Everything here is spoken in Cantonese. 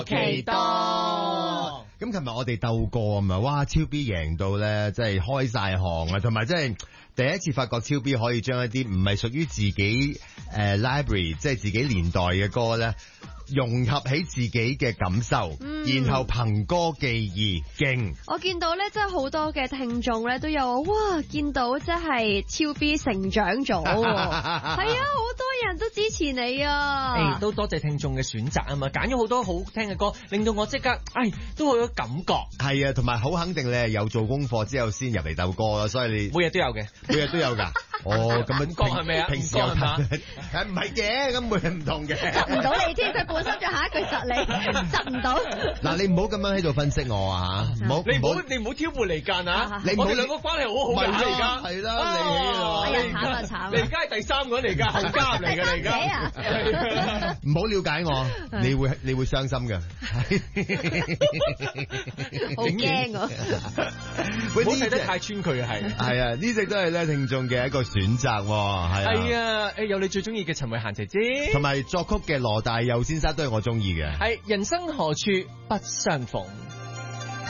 期多。咁琴日我哋鬥過啊嘛，哇！超 B 贏到咧，真係開晒行啊，同埋真係第一次發覺超 B 可以將一啲唔係屬於自己library， 即係自己年代嘅歌咧，融合起自己嘅感受，然後憑歌記憶，勁！ 我見到咧，真係好多嘅聽眾咧都有哇，見到真係超 B 成長咗，係啊，好多人都支持你啊！ 都多謝聽眾嘅選擇啊嘛，揀咗好多好聽嘅歌，令到我即刻都好有感覺。 係啊，同埋好肯定你係有做功課之後先入嚟鬥歌啦，所以你每日都有嘅， 每日都有㗎。哦，咁樣講係咪啊？ 平時有係嘛？ 唔係嘅，咁每日唔同嘅。 窒唔到你添，佢本身就下一句窒你，窒唔到。 嗱，你唔好咁樣喺度分析我啊嚇， 你唔好挑撥離間啊！ 我哋兩個關係好好㗎，而家係啦，你慘啊慘！ 你而家係第三個人嚟㗎，後加入嚟㗎，你而家唔好了解我，你會傷心嘅。 好驚我， 唔好睇得太穿佢啊！ 係啊，呢隻都係咧聽眾嘅一個選擇，係啊，有你最中意嘅陳慧嫻姐姐， 同埋作曲嘅羅大佑先生都係我中意嘅。 係人生何處不相逢。